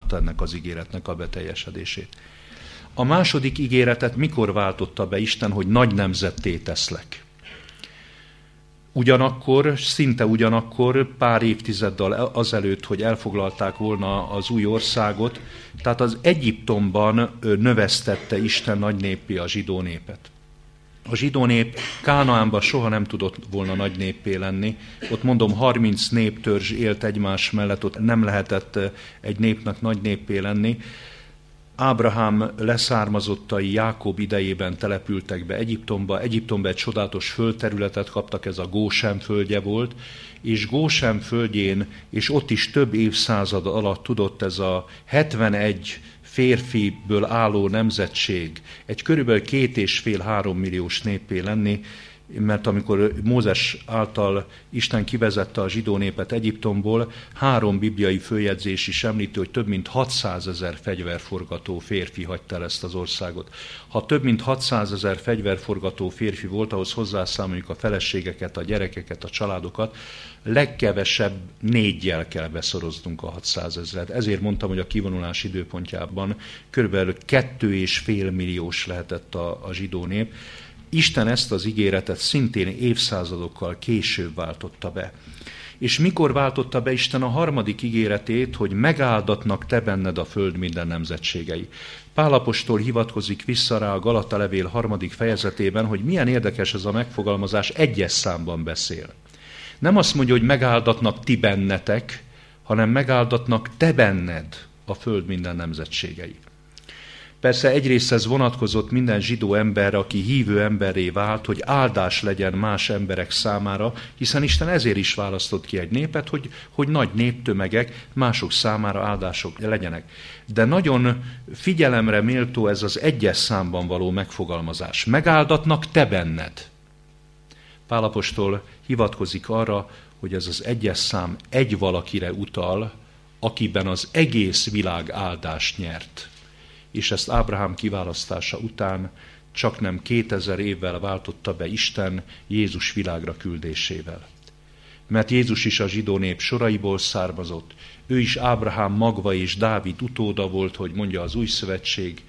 látta ennek az ígéretnek a beteljesedését. A második ígéretet mikor váltotta be Isten, hogy nagy nemzetté teszlek? Ugyanakkor, szinte ugyanakkor, pár évtizeddel azelőtt, hogy elfoglalták volna az új országot, tehát az Egyiptomban növesztette Isten nagy néppé a zsidó népet. A zsidó nép Kánaánban soha nem tudott volna nagy néppé lenni. Ott mondom, 30 néptörzs élt egymás mellett, ott nem lehetett egy népnek nagy néppé lenni. Ábrahám leszármazottai Jákob idejében települtek be Egyiptomba. Egyiptomba egy csodálatos földterületet kaptak, ez a Gósen földje volt, és Gósen földjén, és ott is több évszázad alatt tudott ez a 71 férfiből álló nemzetség egy körülbelül 2,5-3 milliós néppé lenni, mert amikor Mózes által Isten kivezette a zsidó népet Egyiptomból, 3 bibliai följegyzés is említi, hogy több mint 600 000 fegyverforgató férfi hagyta el ezt az országot. Ha több mint 600 000 fegyverforgató férfi volt, ahhoz hozzászámoljuk a feleségeket, a gyerekeket, a családokat, legkevesebb 4-jel kell beszoroznunk a 600 000-et. Ezért mondtam, hogy a kivonulás időpontjában körülbelül 2,5 milliós lehetett a zsidó nép. Isten ezt az ígéretet szintén évszázadokkal később váltotta be. És mikor váltotta be Isten a harmadik ígéretét, hogy megáldatnak te benned a föld minden nemzetségei? Pál apostol hivatkozik vissza rá a Galata levél 3. fejezetében, hogy milyen érdekes ez a megfogalmazás, 1-es számban beszél. Nem azt mondja, hogy megáldatnak ti bennetek, hanem megáldatnak te benned a föld minden nemzetségei. Persze egyrészt ez vonatkozott minden zsidó emberre, aki hívő emberré vált, hogy áldás legyen más emberek számára, hiszen Isten ezért is választott ki egy népet, hogy nagy néptömegek mások számára áldások legyenek. De nagyon figyelemre méltó ez az 1-es számban való megfogalmazás. Megáldatnak te benned. Pál apostol hivatkozik arra, hogy ez az 1-es szám egy valakire utal, akiben az egész világ áldást nyert. És ezt Ábrahám kiválasztása után csaknem 2000 évvel váltotta be Isten Jézus világra küldésével. Mert Jézus is a zsidó nép soraiból származott, ő is Ábrahám magva és Dávid utóda volt, hogy mondja az új szövetség.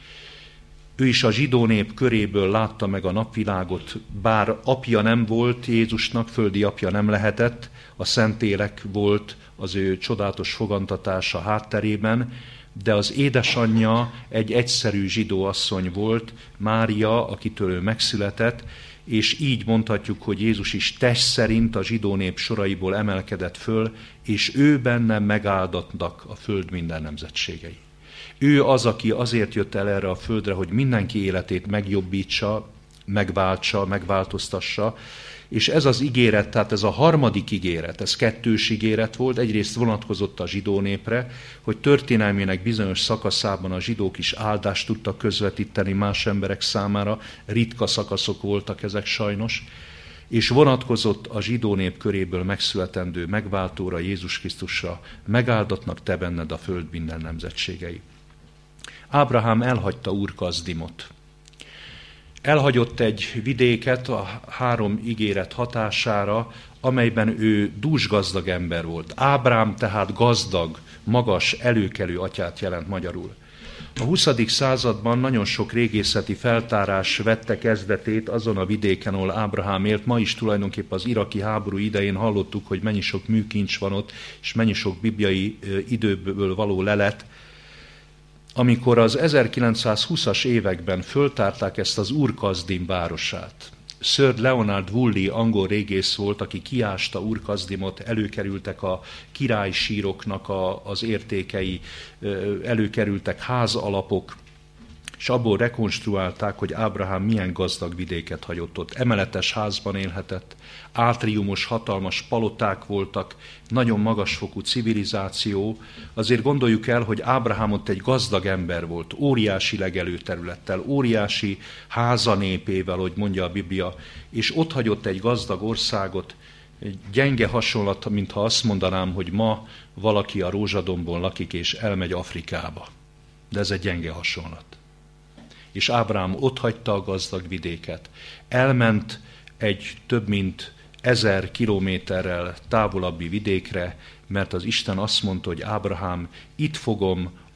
Ő is a zsidó nép köréből látta meg a napvilágot, bár apja nem volt Jézusnak, földi apja nem lehetett, a Szentlélek volt az ő csodálatos fogantatása hátterében, de az édesanyja egy egyszerű zsidó asszony volt, Mária, akitől ő megszületett, és így mondhatjuk, hogy Jézus is test szerint a zsidó nép soraiból emelkedett föl, és ő benne megáldatnak a föld minden nemzetségei. Ő az, aki azért jött el erre a földre, hogy mindenki életét megjobbítsa, megváltsa, megváltoztassa, és ez az ígéret, tehát ez a harmadik ígéret, ez 2-s ígéret volt, egyrészt vonatkozott a zsidó népre, hogy történelmének bizonyos szakaszában a zsidók is áldást tudtak közvetíteni más emberek számára, ritka szakaszok voltak ezek sajnos, és vonatkozott a zsidó nép köréből megszületendő megváltóra, Jézus Krisztusra, megáldatnak te benned a föld minden nemzetségei. Ábrahám elhagyta Úr Kasdimot. Elhagyott egy vidéket a 3 ígéret hatására, amelyben ő dúsgazdag ember volt. Ábrám tehát gazdag, magas, előkelő atyát jelent magyarul. A 20. században nagyon sok régészeti feltárás vette kezdetét azon a vidéken, ahol Ábrahám élt. Ma is tulajdonképpen az iraki háború idején hallottuk, hogy mennyi sok műkincs van ott, és mennyi sok bibliai időből való lelet. Amikor az 1920-as években föltárták ezt az Úr-Kasdim városát, Sir Leonard Woolley angol régész volt, aki kiásta Úr-Kasdimot, előkerültek a királysíroknak az értékei, előkerültek házalapok, és abból rekonstruálták, hogy Ábrahám milyen gazdag vidéket hagyott ott. Emeletes házban élhetett, átriumos, hatalmas paloták voltak, nagyon magasfokú civilizáció. Azért gondoljuk el, hogy Ábrahám ott egy gazdag ember volt, óriási legelőterülettel, óriási házanépével, hogy mondja a Biblia, és ott hagyott egy gazdag országot. Egy gyenge hasonlat, mintha azt mondanám, hogy ma valaki a rózsadombon lakik és elmegy Afrikába. De ez egy gyenge hasonlat. És Ábrahám otthagyta a gazdag vidéket. Elment egy több mint 1000 kilométerrel távolabbi vidékre, mert az Isten azt mondta, hogy Ábrahám, itt fogom